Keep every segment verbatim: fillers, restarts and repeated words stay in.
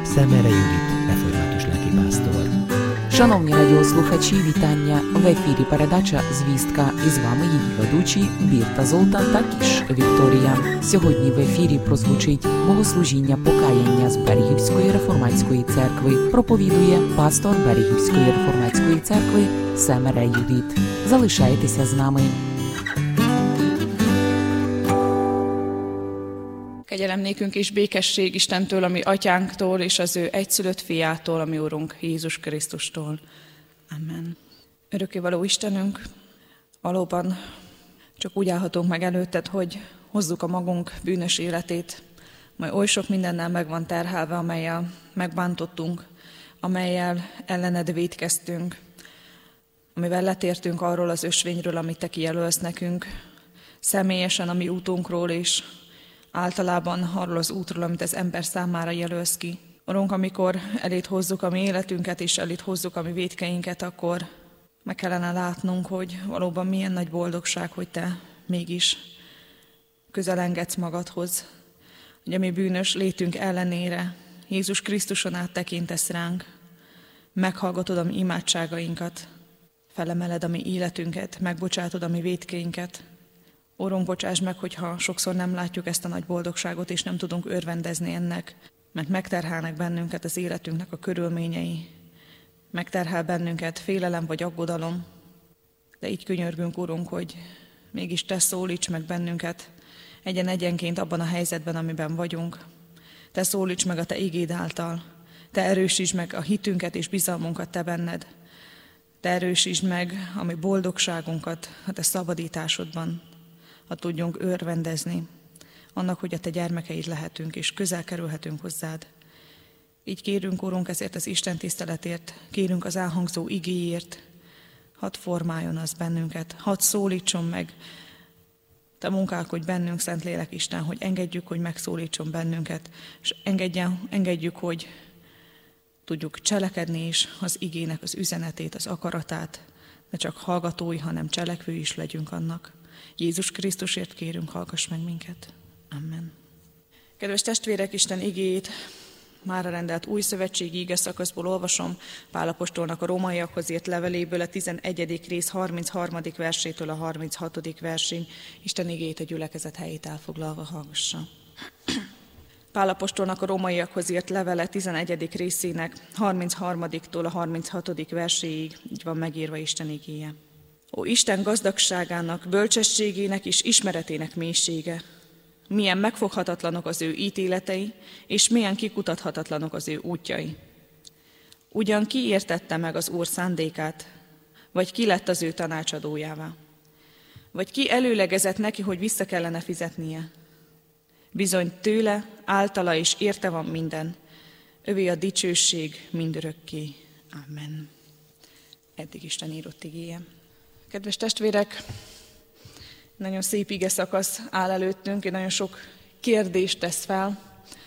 Szemere Judit, református lelkipásztor. Шановні радіослухачі, вітання! В ефірі передача «Звістка» і з вами її ведучі Бірта Золтан та Кіш Вікторія. Сьогодні в ефірі прозвучить богослужіння покаяння з Берегівської реформатської церкви. Проповідує пастор Берегівської реформатської церкви Szemere Judit. Залишайтеся з нами. Kegyelem nékünk és békesség Istentől, ami atyánktól, és az ő egyszülött fiától, ami Urunk Jézus Krisztustól. Amen. Örökkévaló Istenünk, valóban csak úgy állhatunk meg előtted, hogy hozzuk a magunk bűnös életét, majd oly sok mindennel meg van terhelve, amellyel megbántottunk, amellyel ellened vétkeztünk, amivel letértünk arról az ösvényről, amit te kijelölsz nekünk, személyesen a mi útunkról és általában arról az útról, amit az ember számára jelölsz ki. Urunk, amikor elét hozzuk a mi életünket, és elét hozzuk a mi vétkeinket, akkor meg kellene látnunk, hogy valóban milyen nagy boldogság, hogy te mégis közel engedsz magadhoz. Hogy a mi bűnös létünk ellenére Jézus Krisztuson át tekintesz ránk, meghallgatod a mi imádságainkat, felemeled a mi életünket, megbocsátod a mi vétkeinket. Urunk, bocsáss meg, hogyha sokszor nem látjuk ezt a nagy boldogságot, és nem tudunk örvendezni ennek, mert megterhelnek bennünket az életünknek a körülményei, megterhel bennünket félelem vagy aggodalom, de így könyörgünk, Urunk, hogy mégis te szólíts meg bennünket egyen-egyenként abban a helyzetben, amiben vagyunk. Te szólíts meg a te igéd által, te erősítsd meg a hitünket és bizalmunkat te benned, te erősítsd meg a mi boldogságunkat a te szabadításodban, ha tudjunk örvendezni annak, hogy a te gyermekeid lehetünk, és közel kerülhetünk hozzád. Így kérünk, Urunk, ezért az Isten tiszteletért, kérünk az elhangzó igéért, hadd formáljon az bennünket, hadd szólítson meg, te munkálkodj bennünk, Szentlélek Isten, hogy engedjük, hogy megszólítson bennünket, és engedjen, engedjük, hogy tudjuk cselekedni is az igének az üzenetét, az akaratát, ne csak hallgatói, hanem cselekvő is legyünk annak. Jézus Krisztusért kérünk, hallgass meg minket. Amen. Kedves testvérek, Isten igéjét mára rendelt új szövetségi ige szakaszból olvasom Pál apostolnak a rómaiakhoz írt leveléből a tizenegyedik rész harmincharmadik versétől a harminchatodik versig. Isten igéjét a gyülekezet helyét elfoglalva hallgassa. Pál apostolnak a rómaiakhoz írt levele tizenegyedik részének harmincharmadiktól a harminchatodik verséig, így van megírva Isten igéje. Ó, Isten gazdagságának, bölcsességének és ismeretének mélysége, milyen megfoghatatlanok az ő ítéletei, és milyen kikutathatatlanok az ő útjai. Ugyan ki értette meg az Úr szándékát, vagy ki lett az ő tanácsadójává? Vagy ki előlegezett neki, hogy vissza kellene fizetnie? Bizony tőle, általa és érte van minden, övé a dicsőség mindörökké. Amen. Eddig Isten írott igéje. Kedves testvérek, nagyon szép ige szakasz áll előttünk, és nagyon sok kérdést tesz fel,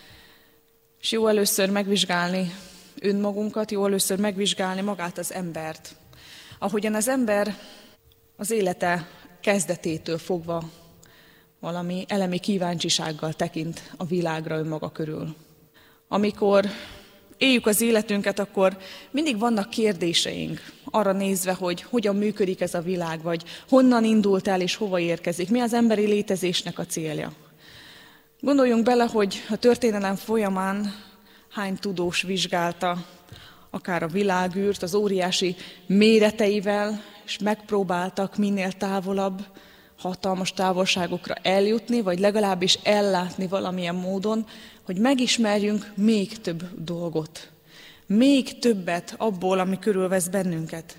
és jó először megvizsgálni önmagunkat, jó először megvizsgálni magát az embert. Ahogyan az ember az élete kezdetétől fogva valami elemi kíváncsisággal tekint a világra önmaga körül. Amikor éljük az életünket, akkor mindig vannak kérdéseink arra nézve, hogy hogyan működik ez a világ, vagy honnan indult el és hova érkezik, mi az emberi létezésnek a célja. Gondoljunk bele, hogy a történelem folyamán hány tudós vizsgálta akár a világűrt az óriási méreteivel, és megpróbáltak minél távolabb, hatalmas távolságokra eljutni, vagy legalábbis ellátni valamilyen módon, hogy megismerjünk még több dolgot, még többet abból, ami körülvesz bennünket.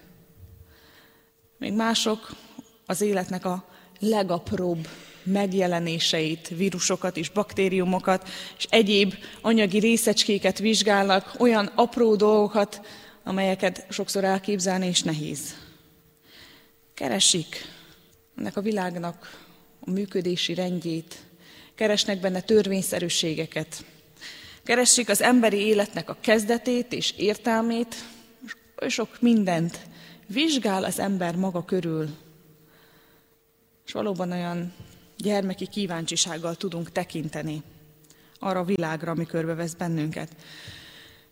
Még mások az életnek a legapróbb megjelenéseit, vírusokat és baktériumokat, és egyéb anyagi részecskéket vizsgálnak, olyan apró dolgokat, amelyeket sokszor elképzelni is nehéz. Keresik ennek a világnak a működési rendjét, keresnek benne törvényszerűségeket, keresik az emberi életnek a kezdetét és értelmét, és oly sok mindent vizsgál az ember maga körül. És valóban olyan gyermeki kíváncsisággal tudunk tekinteni arra a világra, ami körbevesz bennünket.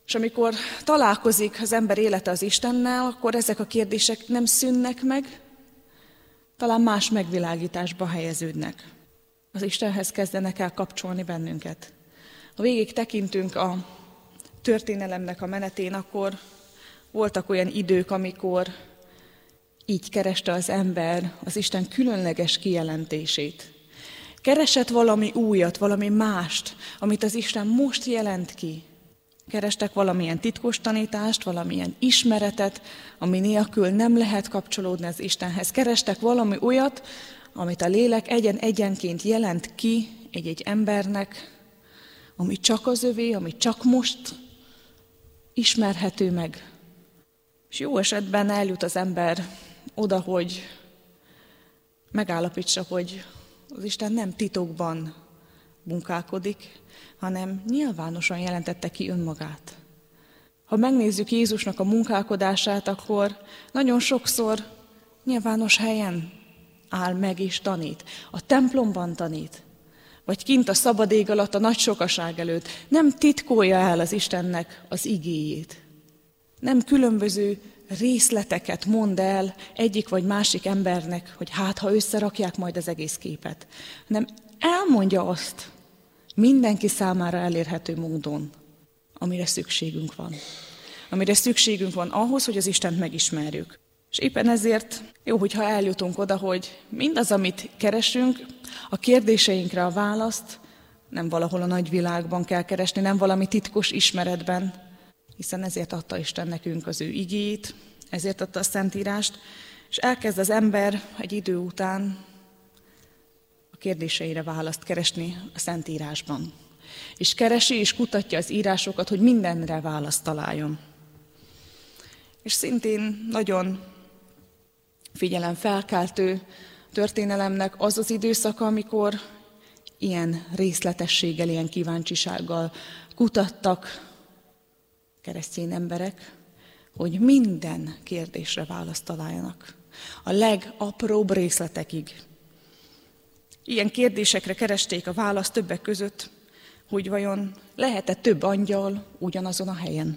És amikor találkozik az ember élete az Istennel, akkor ezek a kérdések nem szűnnek meg, talán más megvilágításba helyeződnek. Az Istenhez kezdenek el kapcsolni bennünket. Ha végig tekintünk a történelemnek a menetén, akkor voltak olyan idők, amikor így kereste az ember az Isten különleges kijelentését. Keresett valami újat, valami mást, amit az Isten most jelent ki. Kerestek valamilyen titkos tanítást, valamilyen ismeretet, ami nélkül nem lehet kapcsolódni az Istenhez. Kerestek valami olyat, amit a lélek egyen-egyenként jelent ki egy-egy embernek, ami csak az övé, ami csak most ismerhető meg. És jó esetben eljut az ember oda, hogy megállapítsa, hogy az Isten nem titokban munkálkodik, hanem nyilvánosan jelentette ki önmagát. Ha megnézzük Jézusnak a munkálkodását, akkor nagyon sokszor nyilvános helyen áll meg és tanít. A templomban tanít, vagy kint a szabad ég alatt a nagy sokaság előtt. Nem titkolja el az Istennek az igéjét. Nem különböző részleteket mond el egyik vagy másik embernek, hogy hát, ha összerakják majd az egész képet, hanem elmondja azt mindenki számára elérhető módon, amire szükségünk van. Amire szükségünk van ahhoz, hogy az Istent megismerjük. És éppen ezért jó, hogyha eljutunk oda, hogy mindaz, amit keresünk, a kérdéseinkre a választ nem valahol a nagyvilágban kell keresni, nem valami titkos ismeretben, hiszen ezért adta Isten nekünk az ő igéjét, ezért adta a Szentírást, és elkezd az ember egy idő után a kérdéseire választ keresni a Szentírásban. És keresi és kutatja az írásokat, hogy mindenre választ találjon. És szintén nagyon figyelemfelkeltő történelemnek az az időszaka, amikor ilyen részletességgel, ilyen kíváncsisággal kutattak keresztény emberek, hogy minden kérdésre választ találjanak. A legapróbb részletekig. Ilyen kérdésekre keresték a választ többek között, hogy vajon lehet-e több angyal ugyanazon a helyen?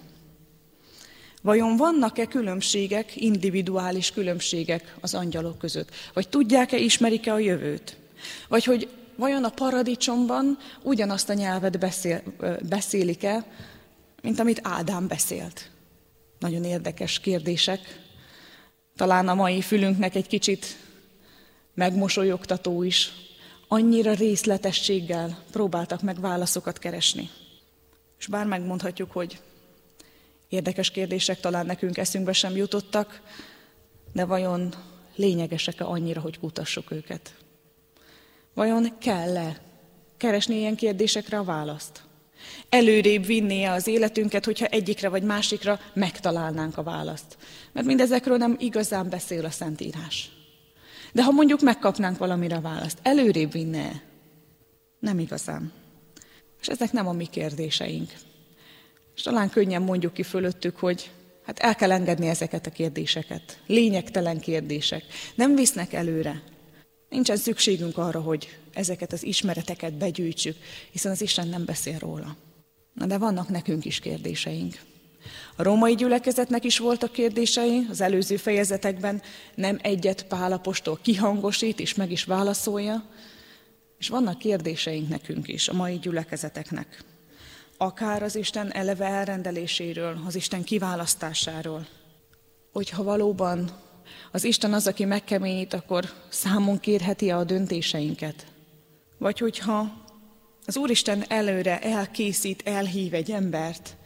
Vajon vannak-e különbségek, individuális különbségek az angyalok között? Vagy tudják-e, ismerik-e a jövőt? Vagy hogy vajon a paradicsomban ugyanazt a nyelvet beszél, beszélik-e, mint amit Ádám beszélt? Nagyon érdekes kérdések. Talán a mai fülünknek egy kicsit megmosolyogtató is. Annyira részletességgel próbáltak meg válaszokat keresni. És bár megmondhatjuk, hogy érdekes kérdések talán nekünk eszünkbe sem jutottak, de vajon lényegesek-e annyira, hogy kutassuk őket? Vajon kell-e keresni ilyen kérdésekre a választ? Előrébb vinnie az életünket, hogyha egyikre vagy másikra megtalálnánk a választ. Mert mindezekről nem igazán beszél a Szentírás. De ha mondjuk megkapnánk valamire a választ, előrébb vinne? Nem igazán. És ezek nem a mi kérdéseink. És talán könnyen mondjuk ki fölöttük, hogy hát el kell engedni ezeket a kérdéseket. Lényegtelen kérdések. Nem visznek előre. Nincsen szükségünk arra, hogy ezeket az ismereteket begyűjtsük, hiszen az Isten nem beszél róla. Na de vannak nekünk is kérdéseink. A római gyülekezetnek is voltak kérdései, az előző fejezetekben nem egyet Pál apostol kihangosít és meg is válaszolja, és vannak kérdéseink nekünk is, a mai gyülekezeteknek. Akár az Isten eleve elrendeléséről, az Isten kiválasztásáról. Hogyha valóban az Isten az, aki megkeményít, akkor számon kérheti a döntéseinket. Vagy hogyha az Úristen előre elkészít, elhív egy embert,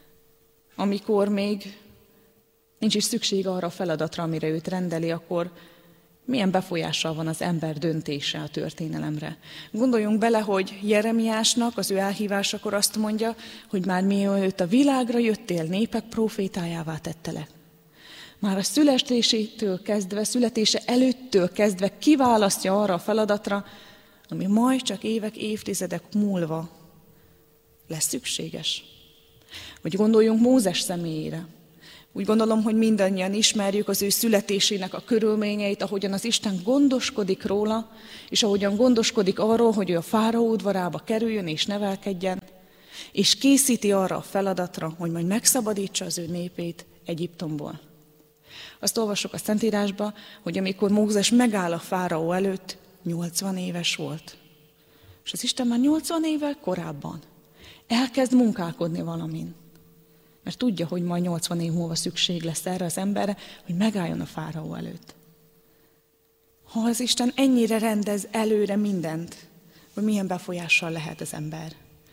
amikor még nincs is szükség arra a feladatra, amire őt rendeli, akkor milyen befolyással van az ember döntése a történelemre. Gondoljunk bele, hogy Jeremiásnak az ő elhívásakor azt mondja, hogy már mielőtt a világra jöttél, népek prófétájává tettelek. Már a születésétől kezdve, születése előttől kezdve kiválasztja arra a feladatra, ami majd csak évek, évtizedek múlva lesz szükséges. Vagy gondoljunk Mózes személyére. Úgy gondolom, hogy mindannyian ismerjük az ő születésének a körülményeit, ahogyan az Isten gondoskodik róla, és ahogyan gondoskodik arról, hogy ő a fáraó udvarába kerüljön és nevelkedjen. és készíti arra a feladatra, hogy majd megszabadítsa az ő népét Egyiptomból. Azt olvassuk a Szentírásba, hogy amikor Mózes megáll a fáraó előtt, nyolcvan éves volt. És az Isten már nyolcvan évvel korábban elkezd munkálkodni valamin. Mert tudja, hogy majd nyolcvan év múlva szükség lesz erre az emberre, hogy megálljon a fáraó előtt. Ha az Isten ennyire rendez előre mindent, hogy milyen befolyással lehet az ember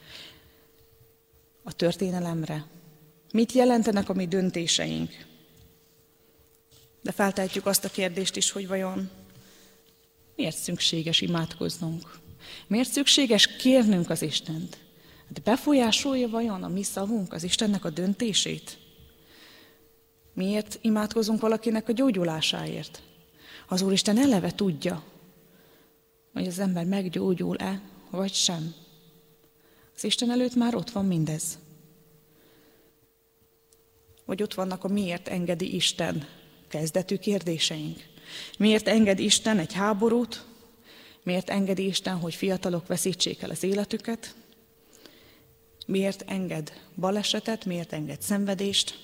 a történelemre. Mit jelentenek a mi döntéseink? De feltehetjük azt a kérdést is, hogy vajon miért szükséges imádkoznunk? Miért szükséges kérnünk az Istent? De befolyásolja vajon a mi szavunk az Istennek a döntését? Miért imádkozunk valakinek a gyógyulásáért? Az Úristen eleve tudja, hogy az ember meggyógyul-e, vagy sem. Az Isten előtt már ott van mindez. Vagy ott vannak a miért engedi Isten kezdetű kérdéseink. Miért enged Isten egy háborút? Miért engedi Isten, hogy fiatalok veszítsék el az életüket? Miért enged balesetet? Miért enged szenvedést?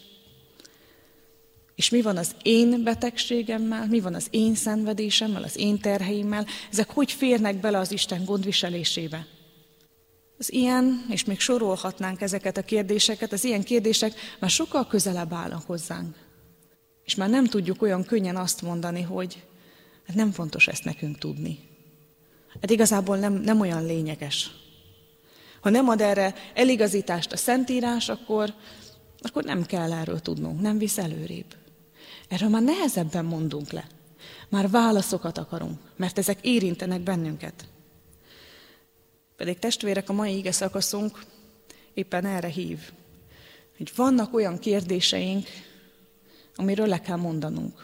És mi van az én betegségemmel? Mi van az én szenvedésemmel, az én terheimmel? Ezek hogy férnek bele az Isten gondviselésébe? Az ilyen, és még sorolhatnánk ezeket a kérdéseket, az ilyen kérdések már sokkal közelebb állnak hozzánk. És már nem tudjuk olyan könnyen azt mondani, hogy hát nem fontos ezt nekünk tudni. Hát igazából nem, nem olyan lényeges. Ha nem ad erre eligazítást a Szentírás, akkor, akkor nem kell erről tudnunk, nem visz előrébb. Erről már nehezebben mondunk le. Már válaszokat akarunk, mert ezek érintenek bennünket. Pedig testvérek, a mai ige szakaszunk éppen erre hív, hogy vannak olyan kérdéseink, amiről le kell mondanunk.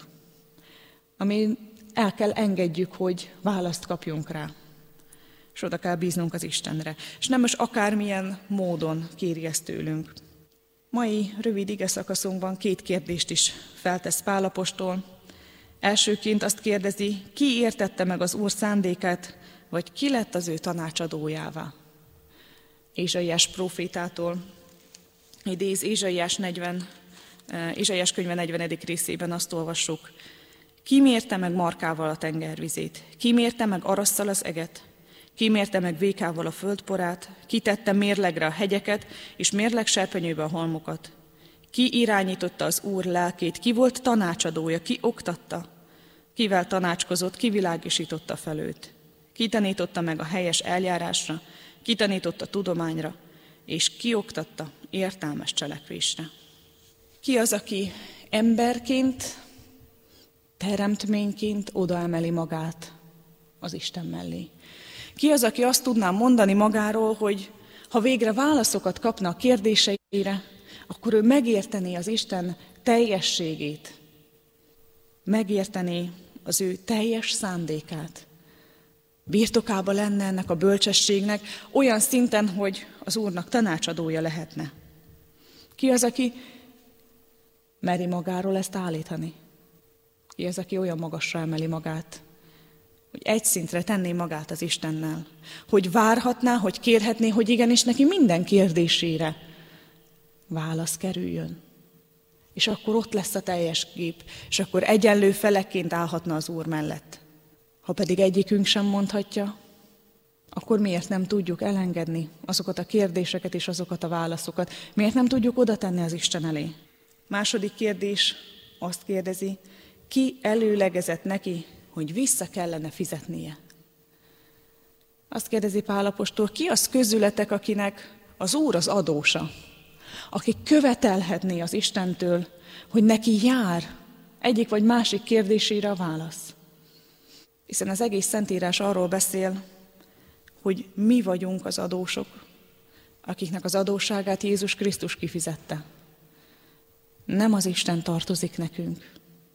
Ami el kell engedjük, hogy választ kapjunk rá. És oda kell bíznunk az Istenre. És nem most akármilyen módon kéri ezt tőlünk. Mai rövid ige szakaszunkban két kérdést is feltesz Pál apostol. Elsőként azt kérdezi, ki értette meg az Úr szándékát, vagy ki lett az ő tanácsadójává? Ézsaiás prófétától idéz Ézsaiás, negyven, Ézsaiás könyve negyvenedik részében azt olvassuk. Ki mérte meg markával a tengervizét? Ki mérte meg arasszal az eget? Ki mérte meg vékával a földporát? Ki tette mérlegre a hegyeket, és mérleg serpenyőbe a holmokat? Ki irányította az Úr lelkét? Ki volt tanácsadója? Ki oktatta? Kivel tanácskozott? Ki világosította fel őt? Ki tanította meg a helyes eljárásra? Ki tanította tudományra? És ki oktatta értelmes cselekvésre? Ki az, aki emberként, teremtményként odaemeli magát az Isten mellé? Ki az, aki azt tudná mondani magáról, hogy ha végre válaszokat kapna a kérdéseire, akkor ő megértené az Isten teljességét, megértené az ő teljes szándékát. Birtokába lenne ennek a bölcsességnek olyan szinten, hogy az Úrnak tanácsadója lehetne. Ki az, aki meri magáról ezt állítani? Ki az, aki olyan magasra emeli magát, hogy egy szintre tenné magát az Istennel, hogy várhatná, hogy kérhetné, hogy igenis neki minden kérdésére válasz kerüljön. És akkor ott lesz a teljes kép, és akkor egyenlő felekként állhatna az Úr mellett. Ha pedig egyikünk sem mondhatja, akkor miért nem tudjuk elengedni azokat a kérdéseket és azokat a válaszokat? Miért nem tudjuk oda tenni az Isten elé? Második kérdés azt kérdezi, ki előlegezett neki, hogy vissza kellene fizetnie? Azt kérdezi Pál apostol, ki az közületek, akinek az Úr az adósa, aki követelhetné az Istentől, hogy neki jár egyik vagy másik kérdésére a válasz. Hiszen az egész Szentírás arról beszél, hogy mi vagyunk az adósok, akiknek az adósságát Jézus Krisztus kifizette. Nem az Isten tartozik nekünk.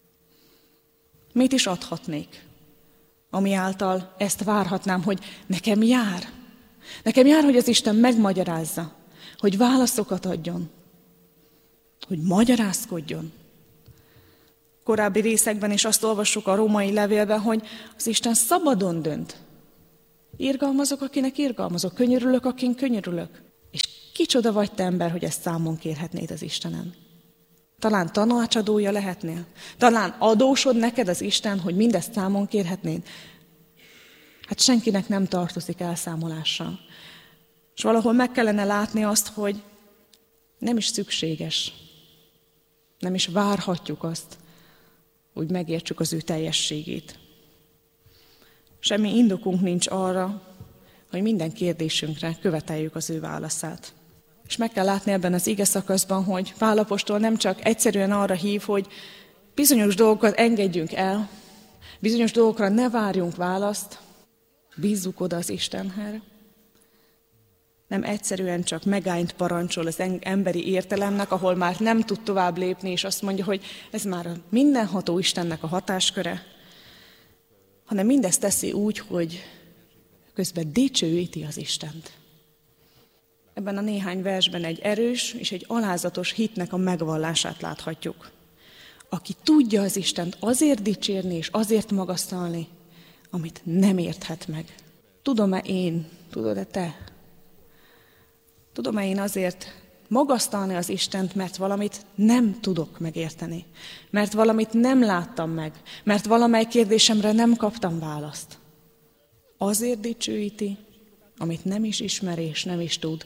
Mit is adhatnék, ami által ezt várhatnám, hogy nekem jár? Nekem jár, hogy az Isten megmagyarázza, hogy válaszokat adjon, hogy magyarázkodjon. Korábbi részekben is azt olvassuk a római levélben, hogy az Isten szabadon dönt. Irgalmazok, akinek irgalmazok, könyörülök, akin könyörülök. És Kicsoda vagy te ember, hogy ezt számon kérhetnéd az Istenen? Talán tanácsadója lehetnél? Talán adósod neked az Isten, hogy mindezt számon kérhetnéd? Hát senkinek nem tartozik elszámolással. És valahol meg kellene látni azt, hogy nem is szükséges. Nem is várhatjuk azt, hogy megértsük az ő teljességét. Semmi indokunk nincs arra, hogy minden kérdésünkre követeljük az ő válaszát. És meg kell látni ebben az ige szakaszban, hogy Pál apostol nem csak egyszerűen arra hív, hogy bizonyos dolgokat engedjünk el, bizonyos dolgokra ne várjunk választ, bízzuk oda az Istenhez. Nem egyszerűen csak megányt parancsol az emberi értelemnek, ahol már nem tud tovább lépni, és azt mondja, hogy ez már a mindenható Istennek a hatásköre, hanem mindezt teszi úgy, hogy közben dicsőíti az Istent. Ebben a néhány versben egy erős és egy alázatos hitnek a megvallását láthatjuk. Aki tudja az Istent azért dicsérni és azért magasztalni, amit nem érthet meg. Tudom-e én, tudod-e te? Tudom-e én azért magasztalni az Istent, mert valamit nem tudok megérteni, mert valamit nem láttam meg, mert valamely kérdésemre nem kaptam választ. Azért dicsőíti, amit nem is ismer és nem is tud.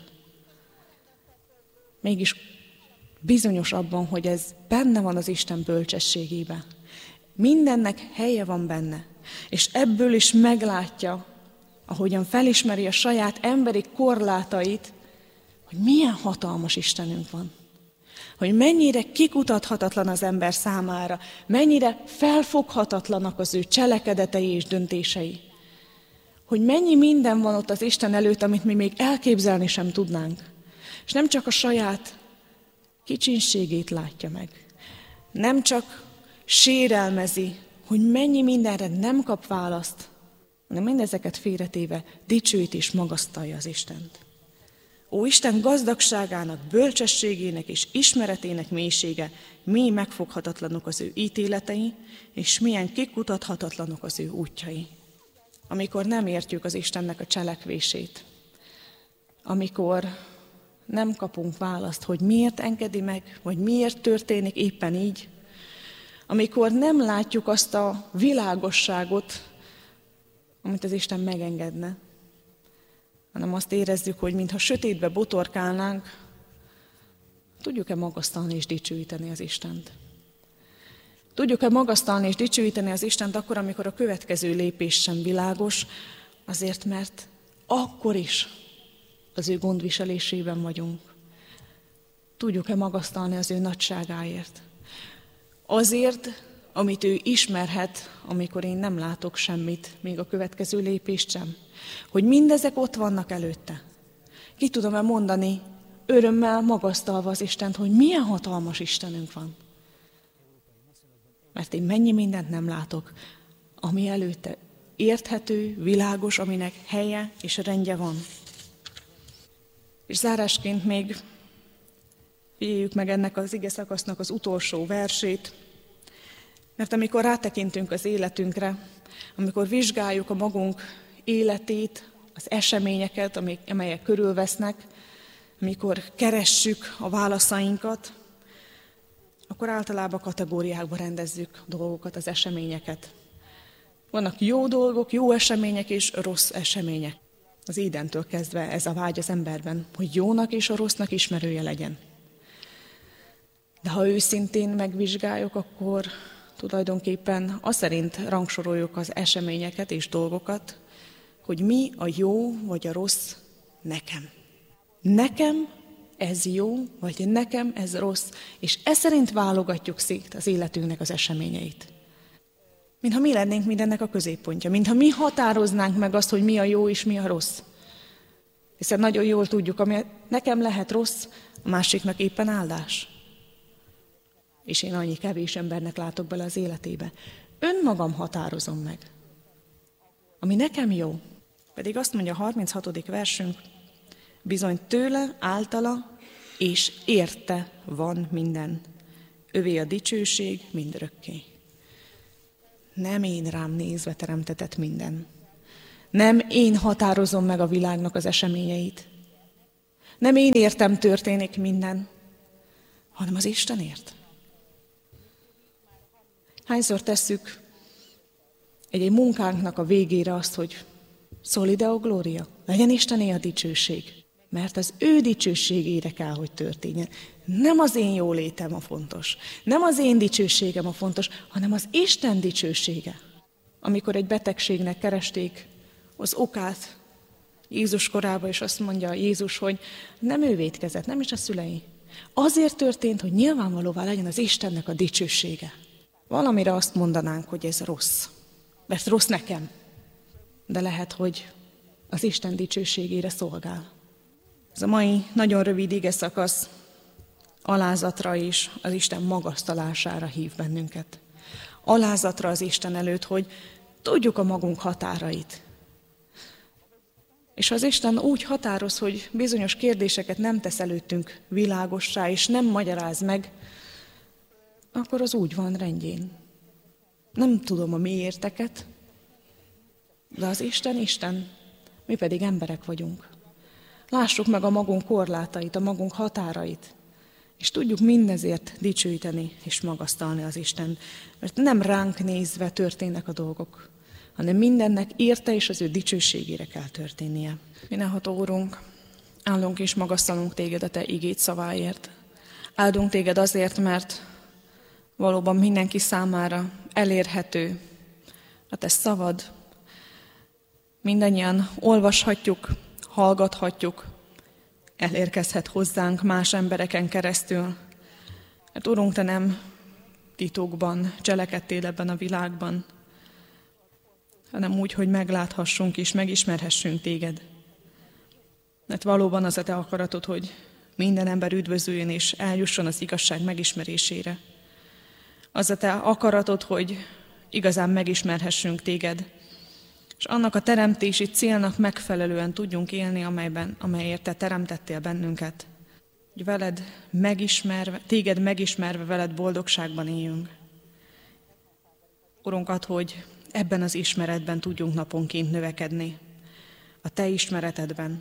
Mégis bizonyos abban, hogy ez benne van az Isten bölcsességében. Mindennek helye van benne, és ebből is meglátja, ahogyan felismeri a saját emberi korlátait, hogy milyen hatalmas Istenünk van. Hogy mennyire kikutathatatlan az ember számára, mennyire felfoghatatlanak az ő cselekedetei és döntései. Hogy mennyi minden van ott az Isten előtt, amit mi még elképzelni sem tudnánk. És nem csak a saját kicsinségét látja meg. Nem csak sérelmezi, hogy mennyi mindenre nem kap választ, hanem mindezeket félretéve dicsőít és magasztalja az Istent. Ó, Isten gazdagságának, bölcsességének és ismeretének mélysége, mi megfoghatatlanok az ő ítéletei, és milyen kikutathatatlanok az ő útjai. Amikor nem értjük az Istennek a cselekvését, amikor nem kapunk választ, hogy miért engedi meg, vagy miért történik éppen így, amikor nem látjuk azt a világosságot, amit az Isten megengedne, hanem azt érezzük, hogy mintha sötétbe botorkálnánk, tudjuk-e magasztalni és dicsőíteni az Istent? Tudjuk-e magasztalni és dicsőíteni az Istent akkor, amikor a következő lépés sem világos, azért, mert akkor is az ő gondviselésében vagyunk. Tudjuk-e magasztalni az ő nagyságáért? Azért, amit ő ismerhet, amikor én nem látok semmit, még a következő lépést sem. Hogy mindezek ott vannak előtte. Ki tudom-e mondani, örömmel magasztalva az Istent, hogy milyen hatalmas Istenünk van. Mert én mennyi mindent nem látok, ami előtte érthető, világos, aminek helye és rendje van. És zárásként még figyeljük meg ennek az ige szakasznak az utolsó versét, mert amikor rátekintünk az életünkre, amikor vizsgáljuk a magunk életét, az eseményeket, amelyek körülvesznek, amikor keressük a válaszainkat, akkor általában kategóriákba rendezzük dolgokat, az eseményeket. Vannak jó dolgok, jó események és rossz események. Az Édentől kezdve ez a vágy az emberben, hogy jónak és a rossznak ismerője legyen. De ha őszintén megvizsgáljuk, akkor tulajdonképpen azt szerint rangsoroljuk az eseményeket és dolgokat, hogy mi a jó vagy a rossz nekem. Nekem ez jó, vagy nekem ez rossz, és ez szerint válogatjuk szét az életünknek az eseményeit. Mintha mi lennénk mindennek a középpontja, mintha mi határoznánk meg azt, hogy mi a jó és mi a rossz. Hiszen nagyon jól tudjuk, ami nekem lehet rossz, a másiknak éppen áldás. És én annyi kevés embernek látok bele az életébe. Önmagam határozom meg. Ami nekem jó, pedig azt mondja a harminchatodik versünk, bizony tőle, általa és érte van minden. Övé a dicsőség mindörökké. Nem én rám nézve teremtetett minden. Nem én határozom meg a világnak az eseményeit, Nem én értem történik minden, hanem az Istenért. Hányszor tesszük egy-egy munkánknak a végére azt, hogy Soli Deo Gloria, legyen Istené a dicsőség, mert az ő dicsőségére kell, hogy történjen. Nem az én jólétem a fontos, nem az én dicsőségem a fontos, hanem az Isten dicsősége. Amikor egy betegségnek keresték az okát Jézus korában, és azt mondja Jézus, hogy nem ő vétkezett, nem is a szülei. Azért történt, hogy nyilvánvalóvá legyen az Istennek a dicsősége. Valamire azt mondanánk, hogy ez rossz, mert rossz nekem, de lehet, hogy az Isten dicsőségére szolgál. Ez a mai nagyon rövid ige szakasz alázatra és az Isten magasztalására hív bennünket. Alázatra az Isten előtt, hogy tudjuk a magunk határait. És ha az Isten úgy határoz, hogy bizonyos kérdéseket nem tesz előttünk világossá, és nem magyaráz meg, akkor az úgy van rendjén. Nem tudom a miérteket, de az Isten Isten, mi pedig emberek vagyunk. Lássuk meg a magunk korlátait, a magunk határait, és tudjuk mindezért dicsőíteni és magasztalni az Isten, mert nem ránk nézve történnek a dolgok, hanem mindennek érte és az ő dicsőségére kell történnie. Mindenható Úrunk, áldunk és magasztalunk téged a te igéd szaváért. Áldunk téged azért, mert valóban mindenki számára elérhető a te szavad. Mindannyian olvashatjuk, hallgathatjuk, elérkezhet hozzánk más embereken keresztül. Mert Urunk, te nem titokban cselekedtél ebben a világban, hanem úgy, hogy megláthassunk és megismerhessünk téged. Mert valóban az a te akaratod, hogy minden ember üdvözüljön és eljusson az igazság megismerésére. Az a te akaratod, hogy igazán megismerhessünk téged, és annak a teremtési célnak megfelelően tudjunk élni, amelyben, amelyért te teremtettél bennünket. Hogy veled megismerve, téged megismerve veled boldogságban éljünk. Urunk, add, hogy ebben az ismeretben tudjunk naponként növekedni. A te ismeretedben.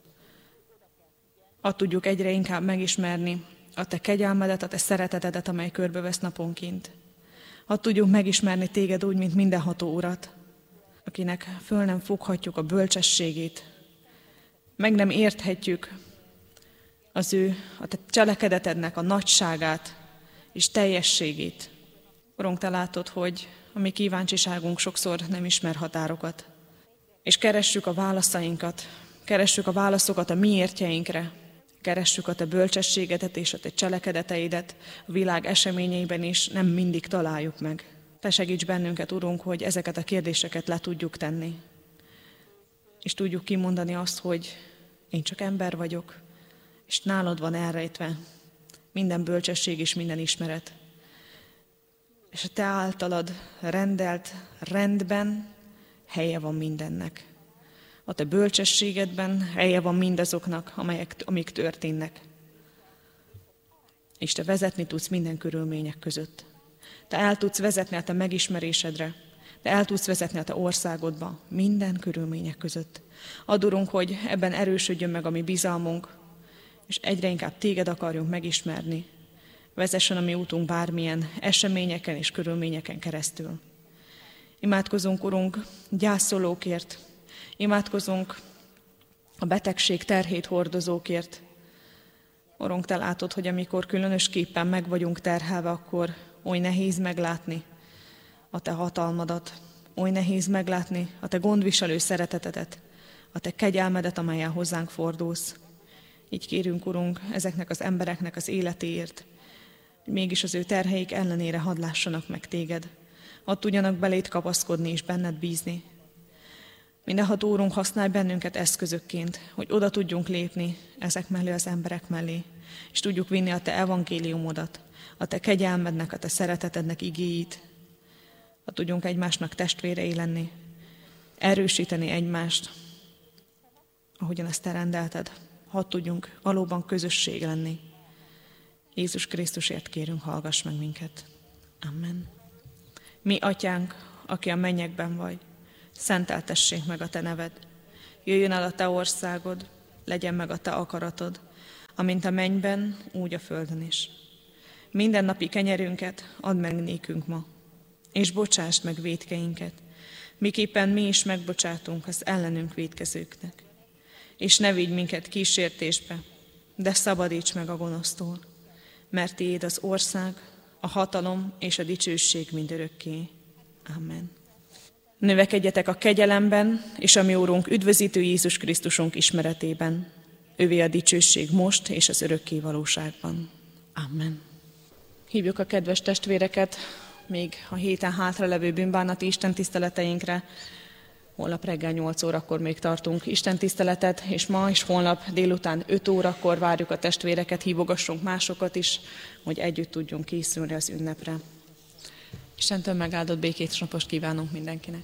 Add tudjuk egyre inkább megismerni a te kegyelmedet, a te szeretetedet, amely körbevesz naponként. Add tudjuk megismerni téged úgy, mint mindenható Urat, akinek föl nem foghatjuk a bölcsességét, meg nem érthetjük az ő, a te cselekedetednek a nagyságát és teljességét. Urunk, te látod, hogy a mi kíváncsiságunk sokszor nem ismer határokat, és keressük a válaszainkat, keressük a válaszokat a miértjeinkre, keressük a te bölcsességedet és a te cselekedeteidet a világ eseményeiben is, nem mindig találjuk meg. Te segíts bennünket, Urunk, hogy ezeket a kérdéseket le tudjuk tenni. És tudjuk kimondani azt, hogy én csak ember vagyok, és nálad van elrejtve minden bölcsesség és minden ismeret. És a te általad rendelt rendben helye van mindennek. A te bölcsességedben helye van mindazoknak, amelyek, amik történnek. És te vezetni tudsz minden körülmények között. Te el tudsz vezetni a te megismerésedre, te el tudsz vezetni a te országodba minden körülmények között. Add, Urunk, hogy ebben erősödjön meg a mi bizalmunk, és egyre inkább téged akarjunk megismerni. Vezessen a mi útunk bármilyen eseményeken és körülményeken keresztül. Imádkozunk, Urunk, gyászolókért, imádkozunk a betegség terhét hordozókért. Urunk, te látod, hogy amikor különösképpen meg vagyunk terhelve, akkor oly nehéz meglátni a te hatalmadat, oly nehéz meglátni a te gondviselő szeretetedet, a te kegyelmedet, amelyen hozzánk fordulsz. Így kérünk, Urunk, ezeknek az embereknek az életéért, hogy mégis az ő terheik ellenére hadd lássanak meg téged, hadd tudjanak beléd kapaszkodni és benned bízni. Mindenható Úrunk, használj bennünket eszközökként, hogy oda tudjunk lépni ezek mellé az emberek mellé, és tudjuk vinni a te evangéliumodat, a te kegyelmednek, a te szeretetednek igéit, ha tudjunk egymásnak testvérei lenni, erősíteni egymást, ahogyan ezt te rendelted, hadd tudjunk valóban közösség lenni. Jézus Krisztusért kérünk, hallgass meg minket. Amen. Mi, Atyánk, aki a mennyekben vagy, szenteltessék meg a te neved. Jöjjön el a te országod, legyen meg a te akaratod, amint a mennyben, úgy a földön is. Mindennapi kenyerünket add meg nékünk ma, és bocsásd meg vétkeinket, miképpen mi is megbocsátunk az ellenünk vétkezőknek. És ne vigy minket kísértésbe, de szabadíts meg a gonosztól, mert tiéd az ország, a hatalom és a dicsőség mindörökké. Amen. Növekedjetek a kegyelemben, és a mi Úrunk üdvözítő Jézus Krisztusunk ismeretében. Övé a dicsőség most és az örökké valóságban. Amen. Hívjuk a kedves testvéreket még a héten hátralevő bűnbánati istentiszteleteinkre. Holnap reggel nyolc órakor még tartunk istentiszteletet, és ma és holnap délután öt órakor várjuk a testvéreket, hívogassunk másokat is, hogy együtt tudjunk készülni az ünnepre. Istentől megáldott békét napost kívánunk mindenkinek.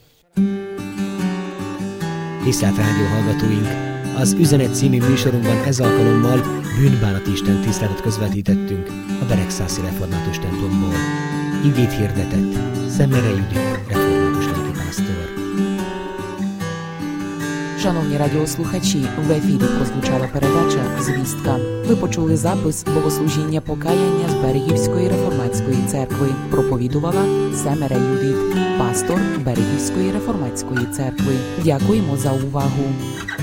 Tisztelt rádió hallgatóink! Az Üzenet című műsorunkban ez alkalommal bűnbánati istentiszteletet közvetítettünk a Beregszászi Református templomból. Igét hirdetett Szemere Judit, református lelkipásztor. Шановні радіослухачі, в ефірі прозвучала передача «Звістка». Ви почули запис богослужіння покаяння з Берегівської реформатської церкви. Проповідувала Семере Юдит, пастор Берегівської реформатської церкви. Дякуємо за увагу.